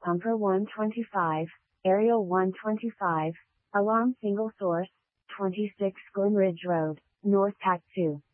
Pumper 125, Aerial 125, Alarm Single Source, 26 Glen Ridge Road, North Tack 2.